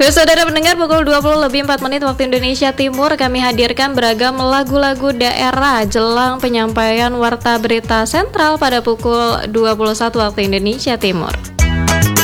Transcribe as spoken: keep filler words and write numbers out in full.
Saudara pendengar, pukul dua puluh lebih empat menit waktu Indonesia Timur, kami hadirkan beragam lagu-lagu daerah jelang penyampaian warta berita sentral pada pukul dua puluh satu waktu Indonesia Timur.